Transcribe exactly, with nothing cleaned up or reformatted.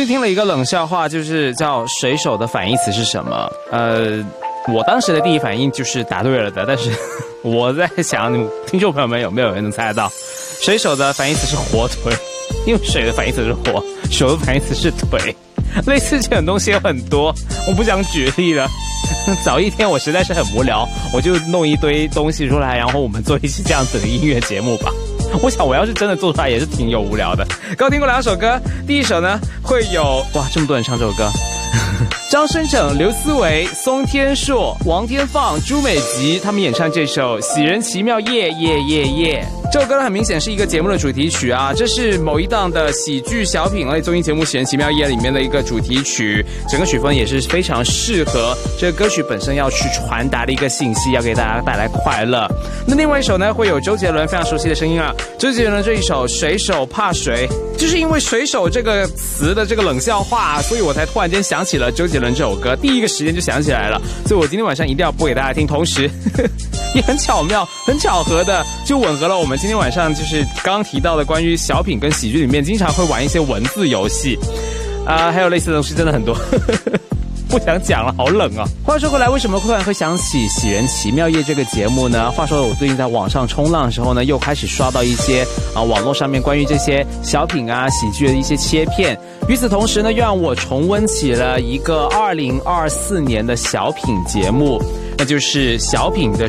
最听了一个冷笑话，就是叫水手的反义词是什么？呃，我当时的第一反应就是答对了的，但是我在想，听众朋友们有没有人能猜得到？水手的反义词是火腿，因为水的反义词是火，手的反义词是腿。类似这种东西有很多，我不想举例了。早一天我实在是很无聊，我就弄一堆东西出来，然后我们做一期这样子的音乐节目吧。我想我要是真的做出来也是挺有无聊的。刚听过两首歌，第一首呢会有哇这么多人唱这首歌，张生成、刘思维、松天硕、王天放、朱美吉他们演唱这首《喜人奇妙夜夜夜夜》。这首歌呢很明显是一个节目的主题曲啊，这是某一档的喜剧小品类综艺节目《喜人奇妙夜》里面的一个主题曲，整个曲风也是非常适合这个歌曲本身要去传达的一个信息，要给大家带来快乐。那另外一首呢会有周杰伦非常熟悉的声音啊，周杰伦这一首《水手怕水》，就是因为水手这个词的这个冷笑话，所以我才突然间想起了周杰伦这首歌，第一个时间就想起来了，所以我今天晚上一定要播给大家听，同时呵呵也很巧妙很巧合的就吻合了我们今天晚上就是刚刚提到的关于小品跟喜剧里面经常会玩一些文字游戏啊、呃，还有类似的东西真的很多呵呵不想讲了，好冷啊。话说回来，为什么突然会想起《喜人奇妙夜》这个节目呢？话说我最近在网上冲浪的时候呢，又开始刷到一些啊网络上面关于这些小品啊喜剧的一些切片。与此同时呢，又让我重温起了一个二零二四年的小品节目，那就是小品的